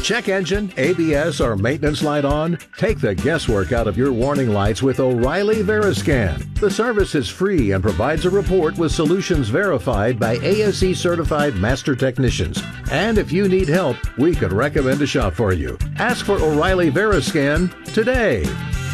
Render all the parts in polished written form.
Check engine, ABS, or maintenance light on? Take the guesswork out of your warning lights with O'Reilly Veriscan. The service is free and provides a report with solutions verified by ASE certified master technicians. And if you need help, we could recommend a shop for you. Ask for O'Reilly Veriscan today.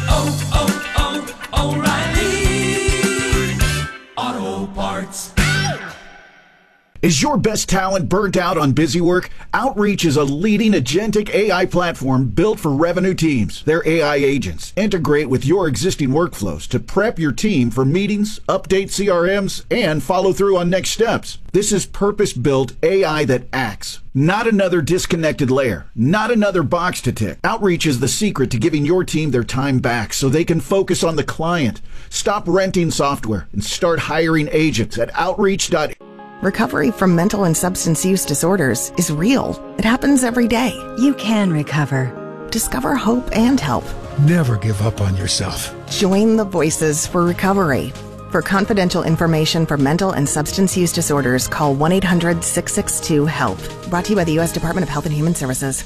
O'Reilly Auto Parts. Is your best talent burnt out on busy work? Outreach is a leading agentic AI platform built for revenue teams. Their AI agents integrate with your existing workflows to prep your team for meetings, update CRMs, and follow through on next steps. This is purpose-built AI that acts. Not another disconnected layer. Not another box to tick. Outreach is the secret to giving your team their time back so they can focus on the client. Stop renting software and start hiring agents at outreach.com. Recovery from mental and substance use disorders is real. It happens every day. You can recover. Discover hope and help. Never give up on yourself. Join the Voices for Recovery. For confidential information for mental and substance use disorders, call 1-800-662-HELP. Brought to you by the U.S. Department of Health and Human Services.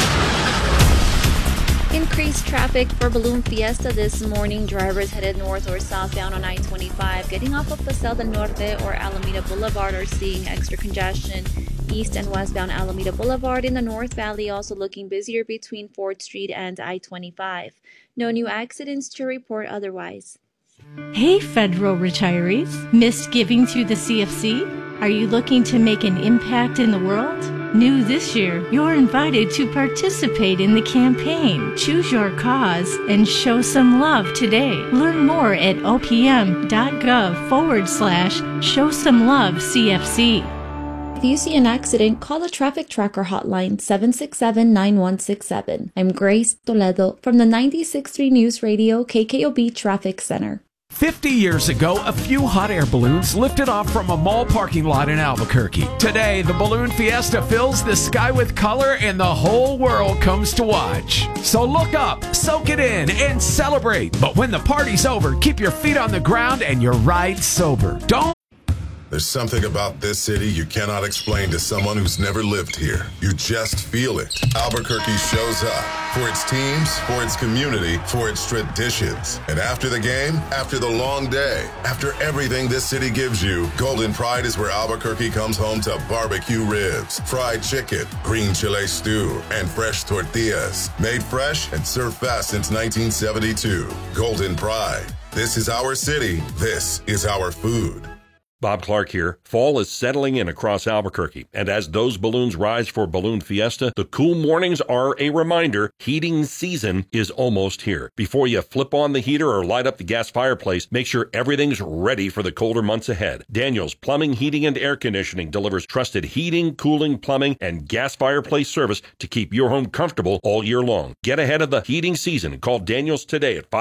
Increased traffic for Balloon Fiesta this morning. Drivers headed north or southbound on I-25 getting off of Paseo del Norte or Alameda Boulevard are seeing extra congestion. East and westbound Alameda Boulevard in the North Valley also looking busier between 4th Street and I-25. No new accidents to report otherwise. Hey, federal retirees. Missed giving through the CFC? Are you looking to make an impact in the world? New this year, you're invited to participate in the campaign. Choose your cause and show some love today. Learn more at opm.gov/show-some-love-CFC. If you see an accident, call the Traffic Tracker hotline 767-9167. I'm Grace Toledo from the 96.3 News Radio KKOB Traffic Center. 50 years ago, a few hot air balloons lifted off from a mall parking lot in Albuquerque. Today, the Balloon Fiesta fills the sky with color and the whole world comes to watch. So look up, soak it in, and celebrate. But when the party's over, keep your feet on the ground and your ride sober. There's something about this city you cannot explain to someone who's never lived here. You just feel it. Albuquerque shows up for its teams, for its community, for its traditions. And after the game, after the long day, after everything this city gives you, Golden Pride is where Albuquerque comes home to barbecue ribs, fried chicken, green chile stew, and fresh tortillas. Made fresh and served fast since 1972. Golden Pride. This is our city. This is our food. Bob Clark here. Fall is settling in across Albuquerque, and as those balloons rise for Balloon Fiesta, the cool mornings are a reminder heating season is almost here. Before you flip on the heater or light up the gas fireplace, make sure everything's ready for the colder months ahead. Daniels Plumbing, Heating, and Air Conditioning delivers trusted heating, cooling, plumbing, and gas fireplace service to keep your home comfortable all year long. Get ahead of the heating season and call Daniels today at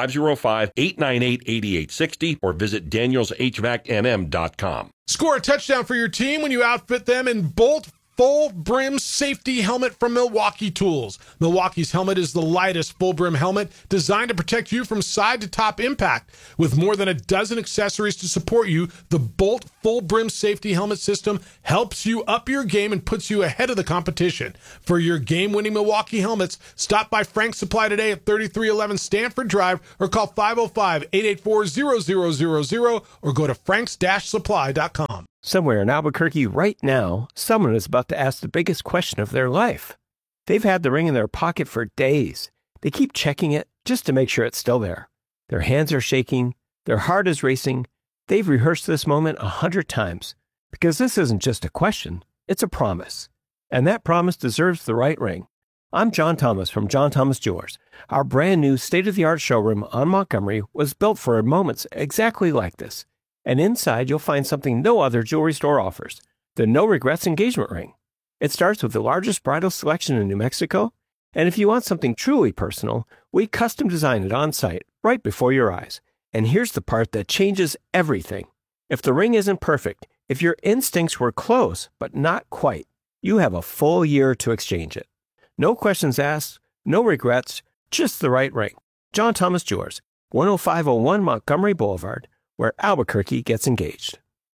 505-898-8860 or visit danielshvacnm.com. Score a touchdown for your team when you outfit them in Bolt Full Brim Safety Helmet from Milwaukee Tools. Milwaukee's helmet is the lightest full brim helmet designed to protect you from side to top impact. With more than a dozen accessories to support you, the Bolt Full Brim Safety Helmet system helps you up your game and puts you ahead of the competition. For your game-winning Milwaukee helmets, stop by Frank's Supply today at 3311 Stanford Drive or call 505-884-0000 or go to franks-supply.com. Somewhere in Albuquerque right now, someone is about to ask the biggest question of their life. They've had the ring in their pocket for days. They keep checking it just to make sure it's still there. Their hands are shaking. Their heart is racing. They've rehearsed this moment 100 times because this isn't just a question, it's a promise. And that promise deserves the right ring. I'm John Thomas from John Thomas Jewelers. Our brand new state-of-the-art showroom on Montgomery was built for moments exactly like this. And inside, you'll find something no other jewelry store offers, the No Regrets engagement ring. It starts with the largest bridal selection in New Mexico, and if you want something truly personal, we custom design it on site, right before your eyes. And here's the part that changes everything. If the ring isn't perfect, if your instincts were close, but not quite, you have a full year to exchange it. No questions asked, no regrets, just the right ring. John Thomas Jewelers, 10501 Montgomery Boulevard, where Albuquerque gets engaged.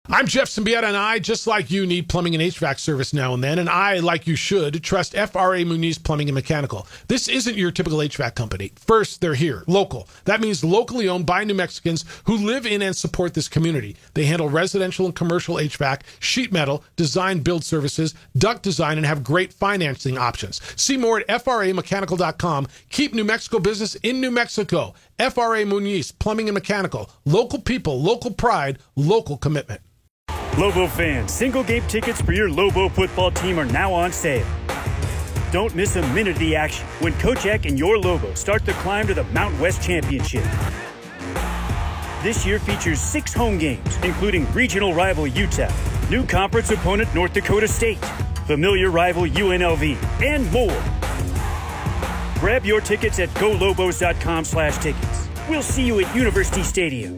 I'm Jeff Symbieta, and I, just like you, need plumbing and HVAC service now and then, and I, like you should, trust FRA Muniz Plumbing and Mechanical. This isn't your typical HVAC company. First, they're here, local. That means locally owned by New Mexicans who live in and support this community. They handle residential and commercial HVAC, sheet metal, design build services, duct design, and have great financing options. See more at FRAmechanical.com. Keep New Mexico business in New Mexico. FRA Muniz Plumbing and Mechanical. Local people, local pride, local commitment. Lobo fans, single game tickets for your Lobo football team are now on sale. Don't miss a minute of the action when Coach Eck and your Lobo start the climb to the Mountain West Championship. This year features 6 home games, including regional rival UTEP, new conference opponent North Dakota State, familiar rival UNLV, and more. Grab your tickets at golobos.com/tickets. We'll see you at University Stadium.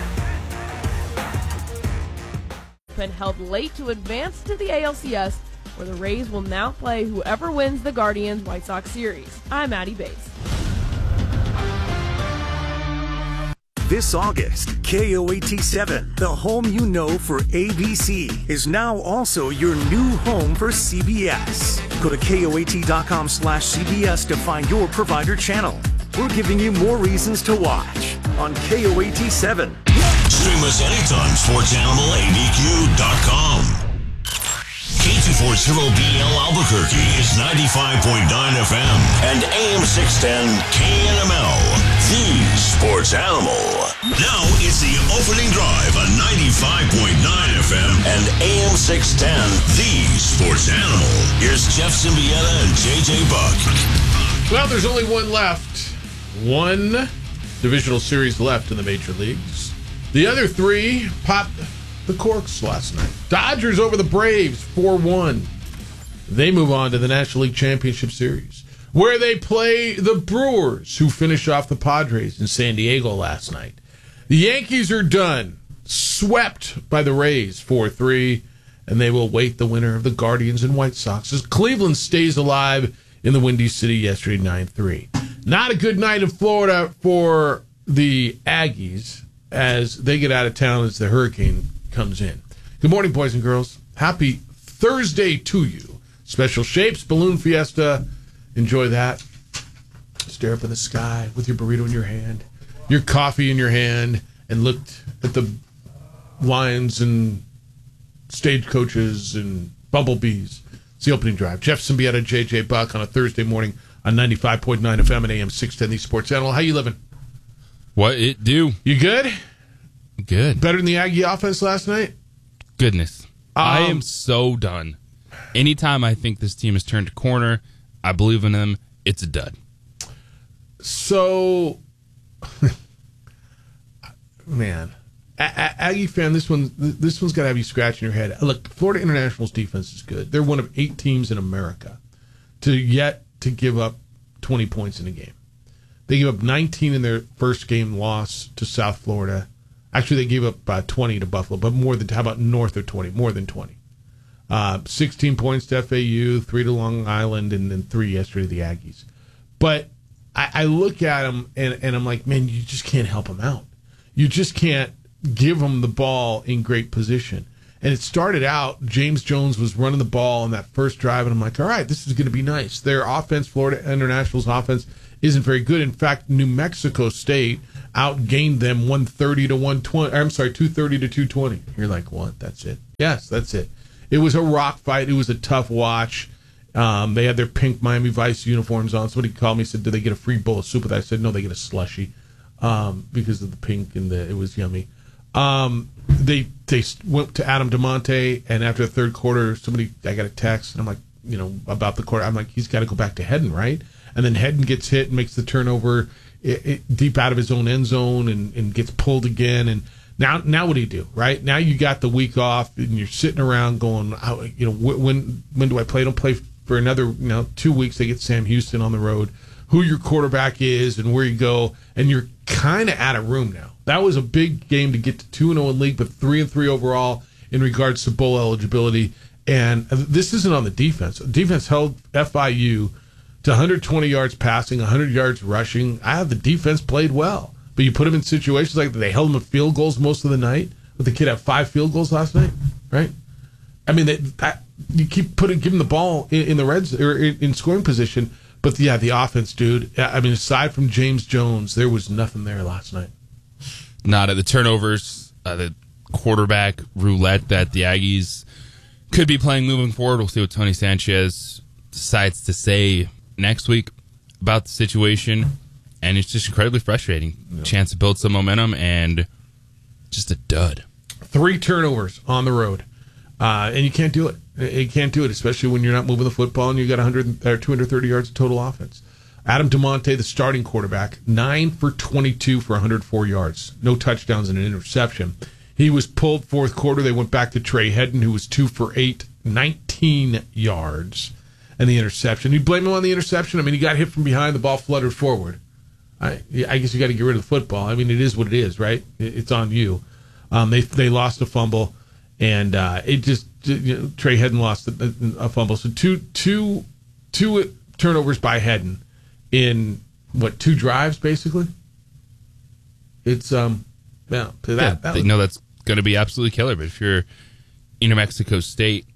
Been held late to advance to the ALCS, where the Rays will now play whoever wins the Guardians-White Sox series. I'm Maddie Bates. This August, KOAT7, the home you know for ABC, is now also your new home for CBS. Go to KOAT.com/CBS to find your provider channel. We're giving you more reasons to watch on KOAT7. Stream us anytime, SportsAnimalABQ.com. K240BL Albuquerque is 95.9 FM and AM 610 KNML, the Sports Animal. Now it's the opening drive on 95.9 FM and AM 610, the Sports Animal. Here's Jeff Symbieta and JJ Buck. Well, there's only one left. One divisional series left in the major leagues. The other 3 popped the corks last night. Dodgers over the Braves, 4-1. They move on to the National League Championship Series, where they play the Brewers, who finish off the Padres in San Diego last night. The Yankees are done, swept by the Rays, 4-3, and they will wait the winner of the Guardians and White Sox as Cleveland stays alive in the Windy City yesterday, 9-3. Not a good night in Florida for the Aggies as they get out of town as the hurricane comes in. Good morning, boys and girls. Happy Thursday to you. Special Shapes, Balloon Fiesta. Enjoy that. Stare up in the sky with your burrito in your hand, your coffee in your hand, and looked at the lions and stagecoaches and bumblebees. It's the opening drive. Jeff Symbieta, JJ Buck on a Thursday morning on 95.9 FM and AM 610, the Sports Animal. How you living? What it do? You good? Good. Better than the Aggie offense last night? Goodness. I am so done. Anytime I think this team has turned a corner, I believe in them, it's a dud. So, man, Aggie fan, this one's got to have you scratching your head. Look, Florida International's defense is good. They're one of 8 teams in America to give up 20 points in a game. They gave up 19 in their first game loss to South Florida. Actually, they gave up 20 to Buffalo, but how about north of 20? More than 20. 16 points to FAU, 3 to Long Island, and then 3 yesterday to the Aggies. But I look at them, and I'm like, man, you just can't help them out. You just can't give them the ball in great position. And it started out, James Jones was running the ball on that first drive, and I'm like, all right, this is going to be nice. Their offense, Florida International's offense, isn't very good. In fact, New Mexico State outgained them 130 to 120. I'm sorry, 230 to 220. You're like, what? That's it? Yes, that's it. It was a rock fight. It was a tough watch. They had their pink Miami Vice uniforms on. Somebody called me and said, "Do they get a free bowl of soup with that?" I said, "No, they get a slushie because of the pink and it was yummy." They went to Adam DeMonte, and after the third quarter, I got a text, and I'm like, about the quarter. I'm like, he's got to go back to Hedden, right? And then Hedden gets hit and makes the turnover deep out of his own end zone and gets pulled again. And now what do you do, right? Now you got the week off and you're sitting around going, when do I play? Don't play for another 2 weeks. They get Sam Houston on the road, who your quarterback is and where you go, and you're kind of out of room now. That was a big game to get to 2-0 in league, but 3-3 overall in regards to bowl eligibility. And this isn't on the defense. Defense held FIU to 120 yards passing, 100 yards rushing. The defense played well. But you put them in situations like that. They held them at field goals most of the night. But the kid had 5 field goals last night, right? I mean, you keep giving the ball in the reds or in scoring position. But yeah, the offense, dude. I mean, aside from James Jones, there was nothing there last night. Not at the turnovers, the quarterback roulette that the Aggies could be playing moving forward. We'll see what Tony Sanchez decides to say next week about the situation. And it's just incredibly frustrating. Yeah. Chance to build some momentum and just a dud. 3 turnovers on the road. And you can't do it. You can't do it, especially when you're not moving the football and you got 230 yards of total offense. Adam DeMonte, the starting quarterback, 9 for 22 for 104 yards. No touchdowns and an interception. He was pulled fourth quarter. They went back to Trey Hedden, who was 2 for 8, 19 yards, and the interception. You blame him on the interception? I mean, he got hit from behind. The ball fluttered forward. I guess you got to get rid of the football. I mean, it is what it is, right? It's on you. They lost a fumble. And it just Trey Hedden lost a fumble. So two turnovers by Hedden in 2 drives basically. It's that's going to be absolutely killer. But if you're New Mexico State,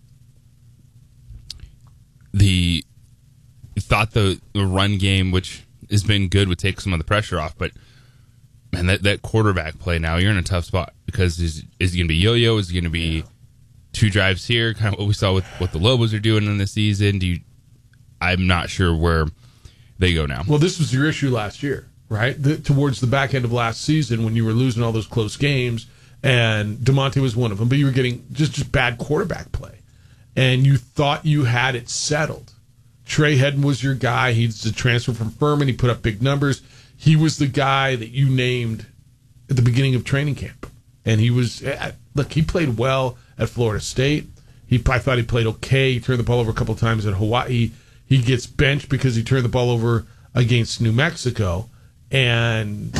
you thought the run game, which has been good, would take some of the pressure off, but. Man, that quarterback play now, you're in a tough spot because is it going to be yo-yo? Is it going to be 2 drives here? Kind of what we saw with what the Lobos are doing in the season. I'm not sure where they go now. Well, this was your issue last year, right? Towards the back end of last season when you were losing all those close games, and DeMonte was one of them, but you were getting just bad quarterback play. And you thought you had it settled. Trey Hedden was your guy. He's the transfer from Furman. He put up big numbers. He was the guy that you named at the beginning of training camp. And he played well at Florida State. I thought he played okay. He turned the ball over a couple of times at Hawaii. He gets benched because he turned the ball over against New Mexico. And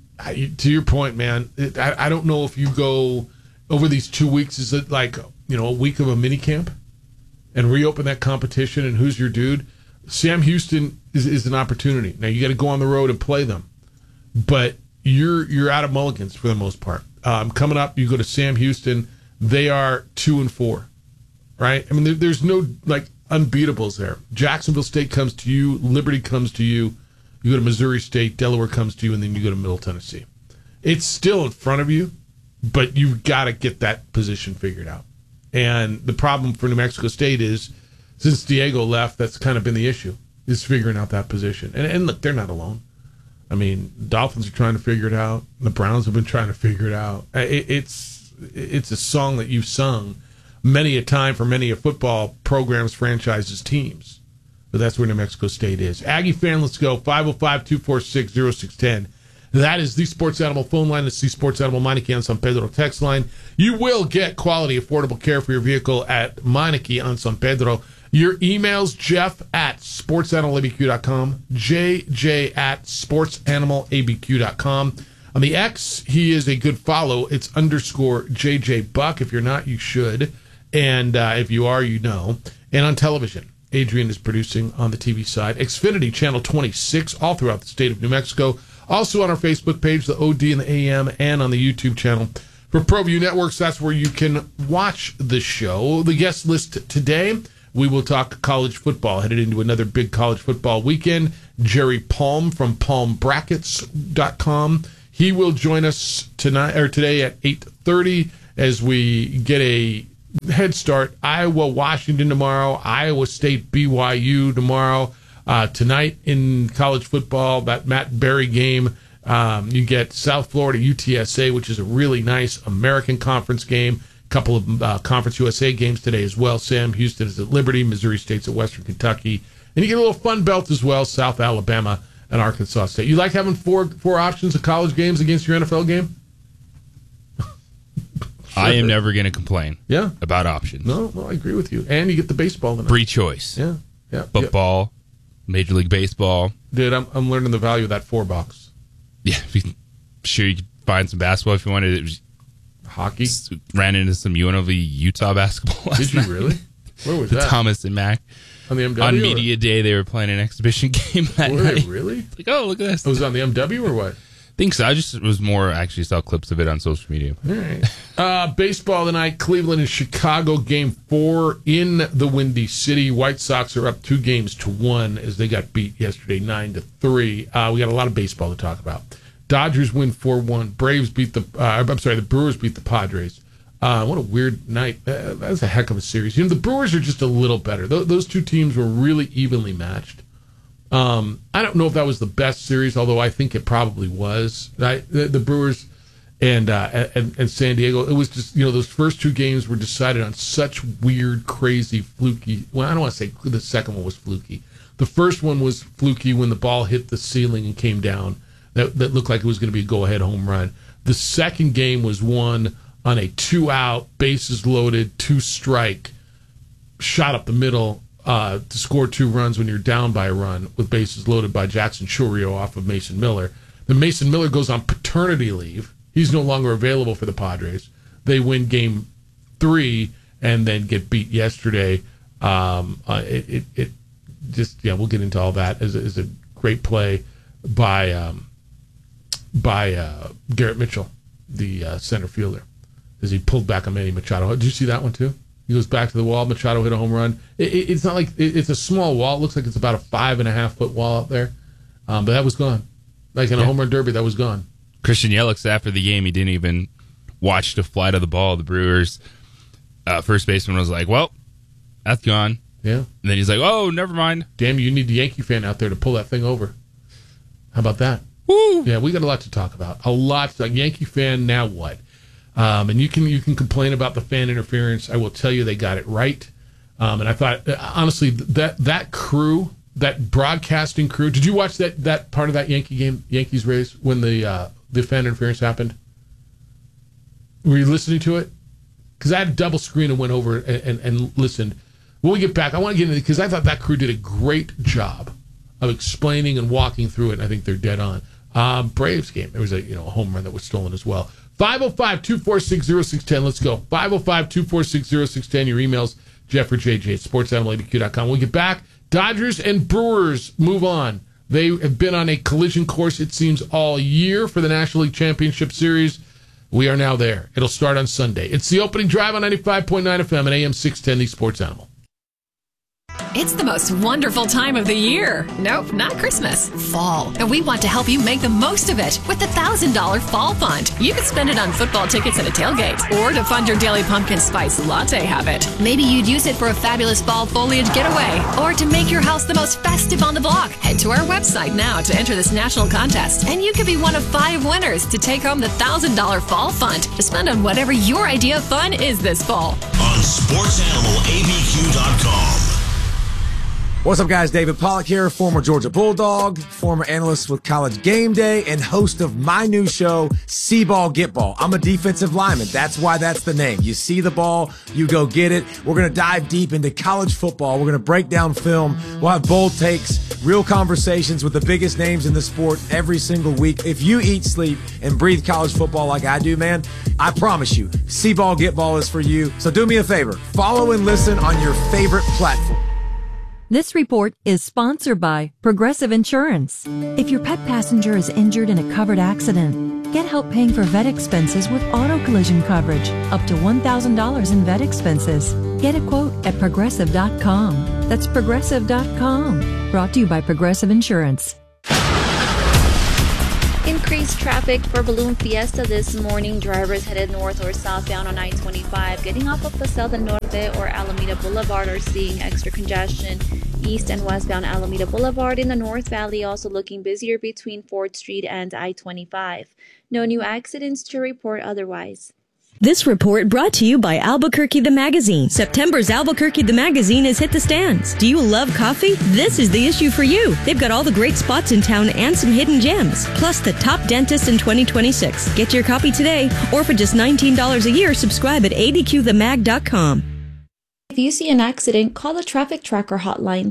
to your point, man, I don't know if you go over these 2 weeks, is it like, a week of a mini camp and reopen that competition and who's your dude? Sam Houston is an opportunity. Now you got to go on the road and play them, but you're out of mulligans for the most part. Coming up, you go to Sam Houston. They are 2-4, right? I mean, there's no unbeatables there. Jacksonville State comes to you. Liberty comes to you. You go to Missouri State. Delaware comes to you, and then you go to Middle Tennessee. It's still in front of you, but you've got to get that position figured out. And the problem for New Mexico State is, since Diego left, that's kind of been the issue, is figuring out that position. And look, they're not alone. I mean, Dolphins are trying to figure it out. The Browns have been trying to figure it out. It's a song that you've sung many a time for many a football programs, franchises, teams. But that's where New Mexico State is. Aggie fan, let's go. 505-246-0610. That is the Sports Animal phone line. It's the Sports Animal Meineke on San Pedro text line. You will get quality, affordable care for your vehicle at Meineke on San Pedro. Your emails, Jeff at sportsanimalabq.com, JJ at sportsanimalabq.com. On the X, he is a good follow. It's _JJ Buck. If you're not, you should. And if you are, you know. And on television, Adrian is producing on the TV side. Xfinity Channel 26, all throughout the state of New Mexico. Also on our Facebook page, the OD and the AM, and on the YouTube channel. For ProView Networks, that's where you can watch the show. The guest list today, we will talk college football, headed into another big college football weekend. Jerry Palm from palmbrackets.com. He will join us today at 8:30 as we get a head start. Iowa, Washington tomorrow. Iowa State, BYU tomorrow. Tonight in college football, that Matt Berry game. You get South Florida, UTSA, which is a really nice American Conference game. A couple of Conference USA games today as well. Sam Houston is at Liberty. Missouri State's at Western Kentucky. And you get a little Fun Belt as well, South Alabama and Arkansas State. You like having four options of college games against your NFL game? Sure. I am never going to complain about options. No, well, I agree with you. And you get the baseball tonight. Free choice. Yeah. Football, Major League Baseball. Dude, I'm learning the value of that $4. Yeah, sure you could find some basketball if you wanted. It was hockey. Ran into some UNLV Utah basketball last Did you night. really? Where was that? Thomas and Mac. On the MW? On Media Day, they were playing an exhibition game that night. Really? Like, oh, look at this. It was on the MW or what? think so. I just was more actually saw clips of it on social media. All right. Baseball tonight, Cleveland and Chicago, Game 4 in the Windy City. White Sox are up 2-1 as they got beat yesterday 9-3. We got a lot of baseball to talk about. Dodgers win 4-1. The Brewers beat the Padres. What a weird night. That was a heck of a series. The Brewers are just a little better. Those two teams were really evenly matched. I don't know if that was the best series, although I think it probably was. The Brewers and San Diego, it was just, those first two games were decided on such weird, crazy, fluky. Well, I don't want to say the second one was fluky. The first one was fluky when the ball hit the ceiling and came down. That looked like it was going to be a go-ahead home run. The second game was won on a 2-out, bases loaded, 2-strike, shot up the middle to score 2 runs when you're down by a run with bases loaded by Jackson Chourio off of Mason Miller. Then Mason Miller goes on paternity leave. He's no longer available for the Padres. They win Game 3 and then get beat yesterday. We'll get into all that. As a great play by Garrett Mitchell, the center fielder, as he pulled back on Manny Machado. Did you see that one too? He goes back to the wall. Machado hit a home run. It's not like it's a small wall. It looks like it's about a 5.5-foot wall out there, but that was gone. Like in a home run derby, that was gone. Christian Yelich, after the game, he didn't even watch the flight of the ball. The Brewers first baseman was like, "Well, that's gone." Yeah. And then he's like, "Oh, never mind." Damn, you need the Yankee fan out there to pull that thing over. How about that? Woo! Yeah, we got a lot to talk about. A lot. A Yankee fan, now what? And you can complain about the fan interference. I will tell you they got it right. And I thought, honestly, that crew, that broadcasting crew, did you watch that part of that Yankee game, Yankees Rays, when the fan interference happened? Were you listening to it? Because I had a double screen and went over and listened. When we get back, I want to get into it because I thought that crew did a great job of explaining and walking through it, and I think they're dead on. Braves game, there was a home run that was stolen as well. 505-246-0610. Let's go. 505-246-0610. Your emails, Jeff or JJ at sportsanimalabq.com. When we get back, Dodgers and Brewers move on. They have been on a collision course, it seems, all year for the National League Championship Series. We are now there. It'll start on Sunday. It's the opening drive on 95.9 FM and AM 610, the Sports Animal. It's the most wonderful time of the year. Nope, not Christmas. Fall. And we want to help you make the most of it with the $1,000 Fall Fund. You can spend it on football tickets and a tailgate, or to fund your daily pumpkin spice latte habit. Maybe you'd use it for a fabulous fall foliage getaway, or to make your house the most festive on the block. Head to our website now to enter this national contest, and you could be one of 5 winners to take home the $1,000 Fall Fund to spend on whatever your idea of fun is this fall. On SportsAnimalABQ.com. What's up, guys? David Pollack here, former Georgia Bulldog, former analyst with College Game Day, and host of my new show, See Ball, Get Ball. I'm a defensive lineman. That's why that's the name. You see the ball, you go get it. We're going to dive deep into college football. We're going to break down film. We'll have bold takes, real conversations with the biggest names in the sport every single week. If you eat, sleep, and breathe college football like I do, man, I promise you, See Ball, Get Ball is for you. So do me a favor. Follow and listen on your favorite platform. This report is sponsored by Progressive Insurance. If your pet passenger is injured in a covered accident, get help paying for vet expenses with auto collision coverage, up to $1,000 in vet expenses. Get a quote at Progressive.com. That's Progressive.com. Brought to you by Progressive Insurance. Increased traffic for Balloon Fiesta this morning. Drivers headed north or southbound on I-25 getting off of Paseo del Norte or Alameda Boulevard are seeing extra congestion. East and westbound Alameda Boulevard in the North Valley also looking busier between 4th Street and I-25. No new accidents to report otherwise. This report brought to you by Albuquerque the Magazine. September's Albuquerque the Magazine has hit the stands. Do you love coffee? This is the issue for you. They've got all the great spots in town and some hidden gems, plus the top dentist in 2026. Get your copy today, or for just $19 a year, subscribe at adqthemag.com. If you see an accident, call the Traffic Tracker hotline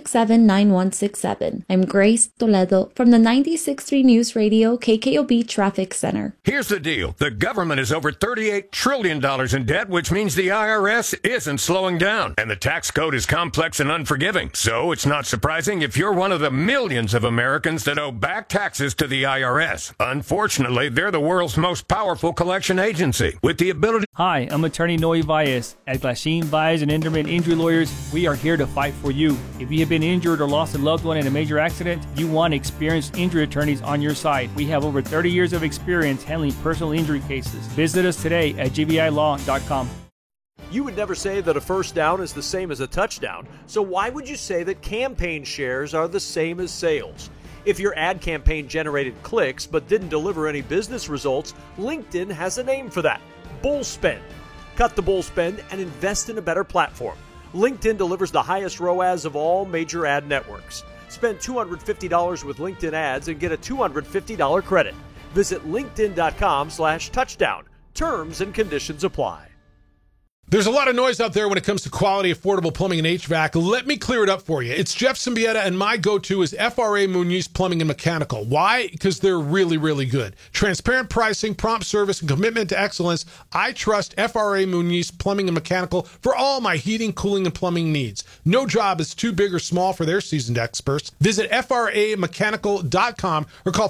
767-9167. I'm Grace Toledo from the 96.3 News Radio KKOB Traffic Center. Here's the deal. The government is over $38 trillion in debt, which means the IRS isn't slowing down. And the tax code is complex and unforgiving. So it's not surprising if you're one of the millions of Americans that owe back taxes to the IRS. Unfortunately, they're the world's most powerful collection agency with the ability... Hi, I'm attorney Noe Valles. At Glasheen, Valles and Enderman Injury Lawyers, we are here to fight for you. If you have been injured or lost a loved one in a major accident, you want experienced injury attorneys on your side. We have over 30 years of experience handling personal injury cases. Visit us today at gvilaw.com. You would never say that a first down is the same as a touchdown, so why would you say that campaign shares are the same as sales? If your ad campaign generated clicks but didn't deliver any business results, LinkedIn has a name for that: bull spend. Cut the bull spend and invest in a better platform. LinkedIn delivers the highest ROAS of all major ad networks. Spend $250 with LinkedIn ads and get a $250 credit. Visit linkedin.com/touchdown. Terms and conditions apply. There's a lot of noise out there when it comes to quality, affordable plumbing and HVAC. Let me clear it up for you. It's Jeff Symbieta, and my go-to is FRA Muñiz Plumbing and Mechanical. Why? Because they're really, really good. Transparent pricing, prompt service, and commitment to excellence. I trust FRA Muñiz Plumbing and Mechanical for all my heating, cooling, and plumbing needs. No job is too big or small for their seasoned experts. Visit FRAmechanical.com or call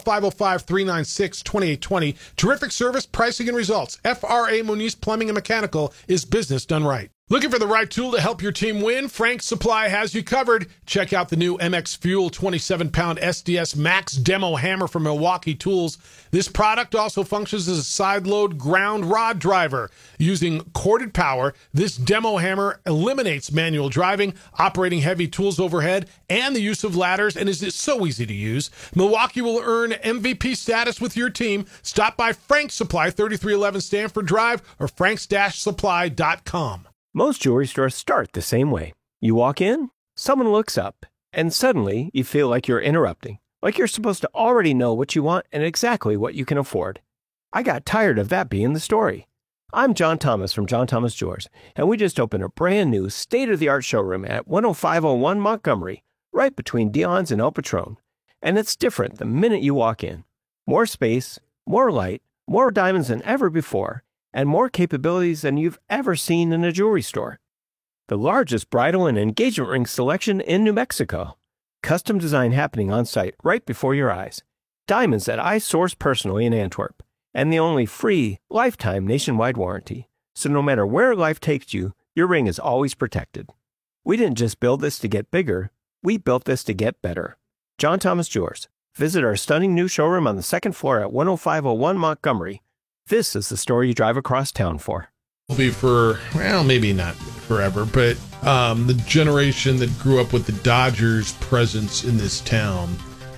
505-396-2820. Terrific service, pricing, and results. FRA Muñiz Plumbing and Mechanical is business done right. Looking for the right tool to help your team win? Frank's Supply has you covered. Check out the new MX Fuel 27-pound SDS Max Demo Hammer from Milwaukee Tools. This product also functions as a side-load ground rod driver. Using corded power, this demo hammer eliminates manual driving, operating heavy tools overhead, and the use of ladders, and is so easy to use. Milwaukee will earn MVP status with your team. Stop by Frank's Supply, 3311 Stanford Drive, or franks-supply.com. Most jewelry stores start the same way. You walk in, someone looks up, and suddenly you feel like you're interrupting, like you're supposed to already know what you want and exactly what you can afford. I got tired of that being the story. I'm John Thomas from John Thomas Jewelers, and we just opened a brand new state-of-the-art showroom at 10501 Montgomery, right between Dion's and El Patron. And it's different the minute you walk in. More space, more light, more diamonds than ever before, and more capabilities than you've ever seen in a jewelry store. The largest bridal and engagement ring selection in New Mexico. Custom design happening on site right before your eyes. Diamonds that I source personally in Antwerp. And the only free, lifetime nationwide warranty. So no matter where life takes you, your ring is always protected. We didn't just build this to get bigger, we built this to get better. John Thomas Jewelers. Visit our stunning new showroom on the second floor at 10501 Montgomery. This is the story you drive across town for. Will be for, well, maybe not forever, but the generation that grew up with the Dodgers' presence in this town,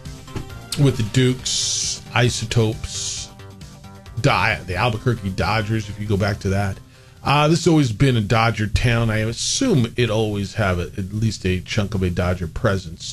with the Dukes, Isotopes, the Albuquerque Dodgers, if you go back to that. This has always been a Dodger town. I assume it always have at least a chunk of a Dodger presence.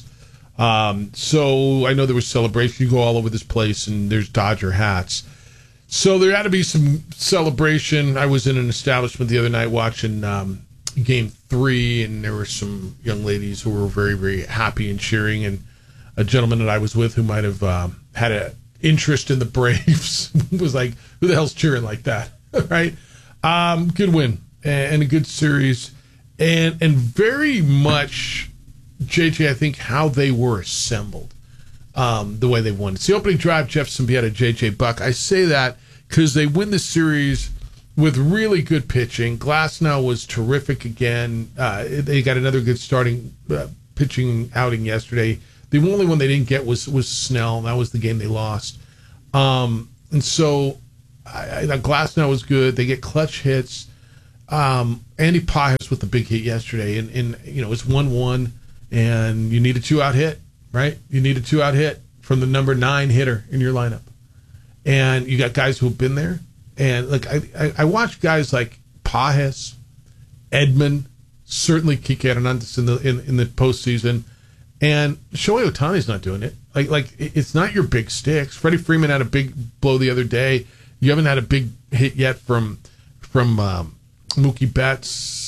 So I know there was celebration. You go all over this place, and there's Dodger hats. So there had to be some celebration. I was in an establishment the other night watching Game 3, and there were some young ladies who were very, very happy and cheering, and a gentleman that I was with who might have had an interest in the Braves was like, who the hell's cheering like that? Right? Good win and a good series, and very much, JJ, I think, how they were assembled. The way they won. It's the opening drive, Jeff Symbieta, JJ Buck. I say that because they win the series with really good pitching. Glasnow was terrific again. They got another good starting pitching outing yesterday. The only one they didn't get was Snell. That was the game they lost. And so Glasnow was good. They get clutch hits. Andy Pajas with the big hit yesterday. And you know, it's 1-1, and you need a 2-out hit. Right? You need a 2-out hit from the number 9 hitter in your lineup. And you got guys who have been there. And like I watch guys like Pajas, Edman, certainly Kike Hernandez in the postseason. And Shohei Ohtani's not doing it. Like it's not your big sticks. Freddie Freeman had a big blow the other day. You haven't had a big hit yet from Mookie Betts.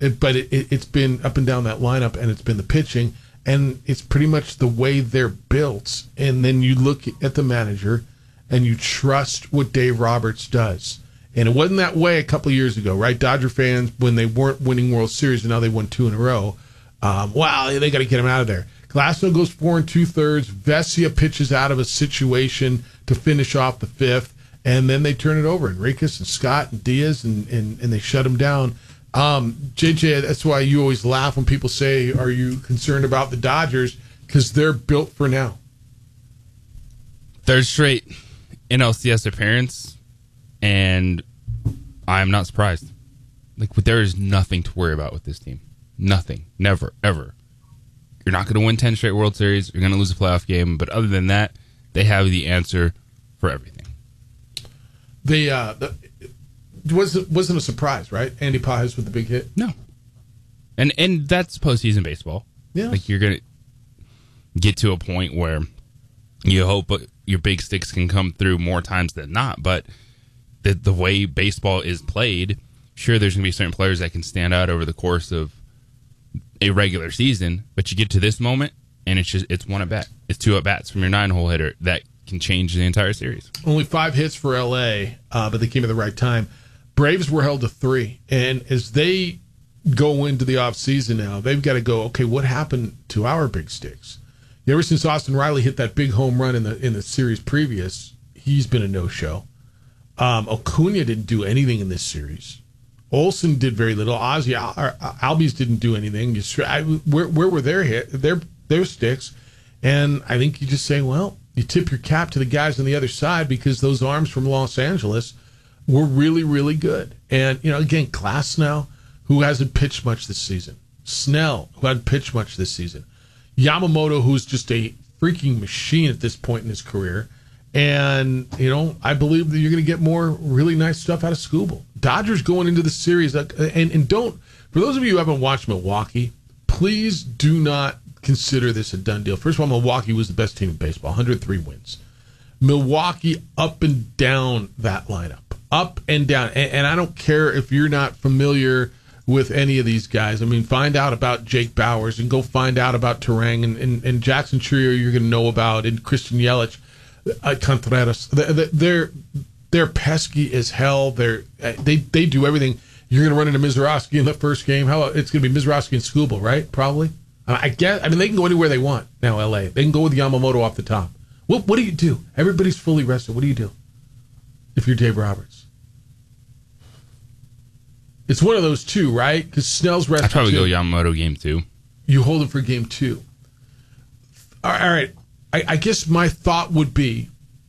but it's been up and down that lineup, and it's been the pitching, and it's pretty much the way they're built. And then you look at the manager, and you trust what Dave Roberts does. And it wasn't that way a couple of years ago, right? Dodger fans, when they weren't winning World Series, and now they won 2 in a row, they got to get him out of there. Glasnow goes 4 2/3. Vesia pitches out of a situation to finish off the 5th, and then they turn it over. Enriquez and Scott and Diaz, and they shut him down. JJ, that's why you always laugh when people say, are you concerned about the Dodgers? Because they're built for now. Third straight NLCS appearance, and I'm not surprised. Like, there is nothing to worry about with this team. Nothing. Never. Ever. You're not going to win 10 straight World Series. You're going to lose a playoff game. But other than that, they have the answer for everything. Wasn't a surprise, right? Andy Pages with the big hit? No. And that's postseason baseball. Yeah. Like, you're going to get to a point where you hope your big sticks can come through more times than not. But the way baseball is played, sure, there's going to be certain players that can stand out over the course of a regular season, but you get to this moment, and it's one at bat. It's 2 at bats from your 9-hole hitter that can change the entire series. Only 5 hits for LA, but they came at the right time. Braves were held to 3, and as they go into the offseason now, they've got to go, okay, what happened to our big sticks? Ever since Austin Riley hit that big home run in the series previous, he's been a no-show. Acuna didn't do anything in this series. Olsen did very little. Albies didn't do anything. Where were their sticks? And I think you just say, well, you tip your cap to the guys on the other side, because those arms from Los Angeles were really, really good. And, again, Glasnow, who hasn't pitched much this season. Snell, who hasn't pitched much this season. Yamamoto, who's just a freaking machine at this point in his career. And, I believe that you're going to get more really nice stuff out of Skubal. Dodgers going into the series, and don't, for those of you who haven't watched Milwaukee, please do not consider this a done deal. First of all, Milwaukee was the best team in baseball, 103 wins. Milwaukee up and down that lineup, up and down. And I don't care if you're not familiar with any of these guys. I mean, find out about Jake Bowers and go find out about Terang and Jackson Trio you're going to know about, and Christian Yelich. Contreras, they're pesky as hell. They do everything. You're going to run into Mizorowski in the first game. It's going to be Mizorowski and Skubal, right? Probably. I guess. I mean, they can go anywhere they want now. LA. They can go with Yamamoto off the top. What do you do? Everybody's fully rested. What do you do if you're Dave Roberts? It's one of those two, right? Because Snell's rested. I'd probably go Yamamoto game 2. You hold him for game 2. All right. I guess my thought would be,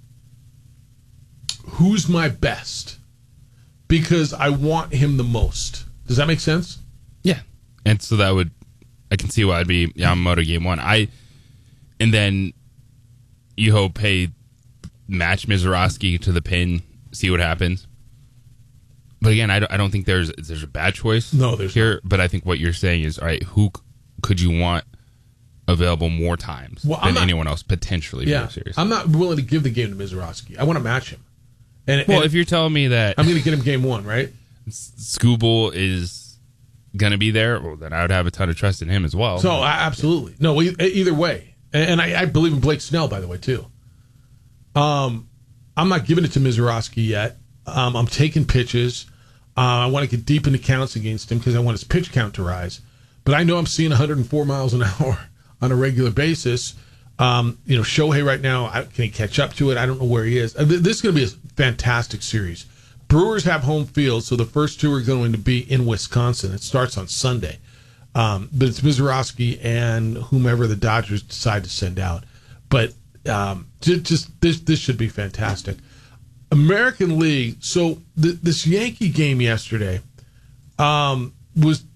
who's my best? Because I want him the most. Does that make sense? Yeah. And so I can see why it'd be Yamamoto game 1. And then you hope, hey, match Mizorowski to the pin, see what happens. But again, I don't think there's a bad choice. No, there's here. not. But I think what you're saying is, all right, who could you want available more times than anyone else potentially for the series? I'm not willing to give the game to Mizorowski. I want to match him. And if you're telling me that I'm going to get him game 1, right? Skubal is going to be there, well, then I would have a ton of trust in him as well. So absolutely, no. Either way, and I believe in Blake Snell, by the way, too. I'm not giving it to Mizorowski yet. I'm taking pitches. I want to get deep into counts against him because I want his pitch count to rise. But I know I'm seeing 104 miles an hour on a regular basis. Shohei right now, can he catch up to it? I don't know where he is. This is going to be a fantastic series. Brewers have home field, so the first 2 are going to be in Wisconsin. It starts on Sunday. But it's Mizorowski and whomever the Dodgers decide to send out. But this should be fantastic. American League. So this Yankee game yesterday was